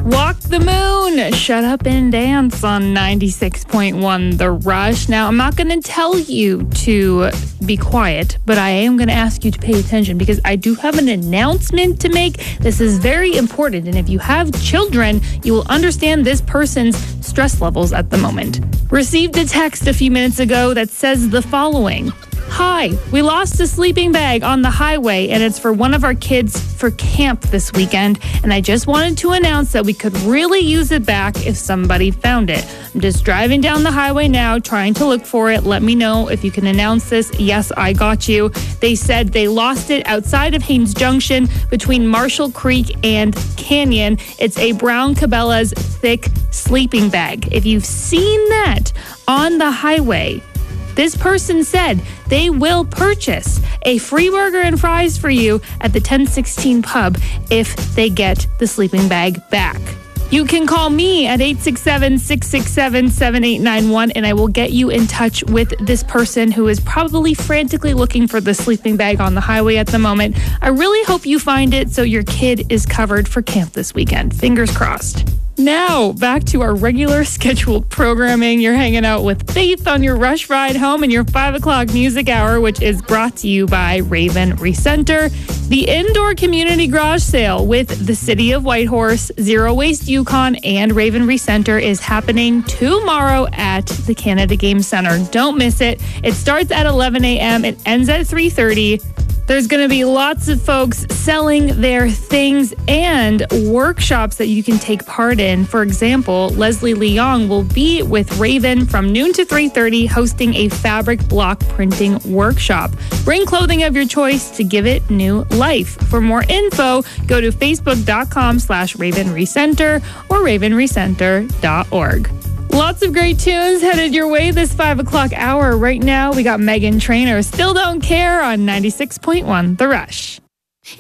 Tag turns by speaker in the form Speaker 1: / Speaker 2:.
Speaker 1: Walk the Moon, Shut Up and Dance on 96.1 The Rush. Now, I'm not going to tell you to be quiet, but I am going to ask you to pay attention because I do have an announcement to make. This is very important, and if you have children, you will understand this person's stress levels at the moment. Received a text a few minutes ago that says the following. Hi, we lost a sleeping bag on the highway and it's for one of our kids for camp this weekend. And I just wanted to announce that we could really use it back if somebody found it. I'm just driving down the highway now, trying to look for it. Let me know if you can announce this. Yes, I got you. They said they lost it outside of Haines Junction between Marshall Creek and Canyon. It's a brown Cabela's thick sleeping bag. If you've seen that on the highway, this person said they will purchase a free burger and fries for you at the 1016 pub if they get the sleeping bag back. You can call me at 867-667-7891 and I will get you in touch with this person who is probably frantically looking for the sleeping bag on the highway at the moment. I really hope you find it so your kid is covered for camp this weekend. Fingers crossed. Now, back to our regular scheduled programming. You're hanging out with Faith on your rush ride home in your 5 o'clock music hour, which is brought to you by Raven Recenter. The indoor community garage sale with the City of Whitehorse, Zero Waste Yukon, and Raven Recenter is happening tomorrow at the Canada Game Center. Don't miss it. It starts at 11 a.m. It ends at 3:30. There's going to be lots of folks selling their things and workshops that you can take part in. For example, Leslie Leong will be with Raven from noon to 3:30 hosting a fabric block printing workshop. Bring clothing of your choice to give it new life. For more info, go to facebook.com/Raven Recenter or ravenrecenter.org. Lots of great tunes headed your way this 5 o'clock hour. Right now, we got Meghan Trainor, Still Don't Care on 96.1 The Rush.